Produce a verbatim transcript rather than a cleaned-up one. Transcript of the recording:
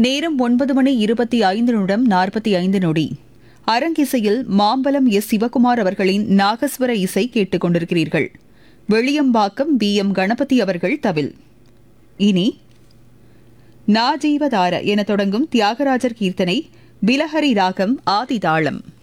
நேரம் ஒன்பது மணி இருபத்தி ஐந்து நிமிடம் நாற்பத்தி ஐந்து நொடி. அரங்கிசையில் மாம்பலம் எஸ் சிவகுமார் அவர்களின் நாகஸ்வர இசை கேட்டுக் கொண்டிருக்கிறீர்கள். வெளியம்பாக்கம் பி எம் கணபதி அவர்கள் தவில். இனி நாஜீவதார என தொடங்கும் தியாகராஜர் கீர்த்தனை, பிலஹரி ராகம், ஆதிதாளம்.